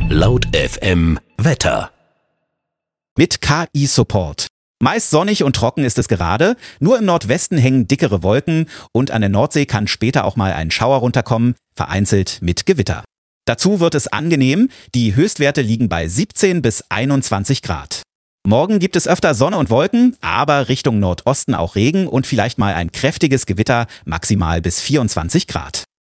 Laut FM Wetter. Mit KI-Support. Meist sonnig und trocken ist es gerade, nur im Nordwesten hängen dickere Wolken und an der Nordsee kann später auch mal ein Schauer runterkommen, vereinzelt mit Gewitter. Dazu wird es angenehm, die Höchstwerte liegen bei 17 bis 21 Grad. Morgen gibt es öfter Sonne und Wolken, aber Richtung Nordosten auch Regen und vielleicht mal ein kräftiges Gewitter, maximal bis 24 Grad.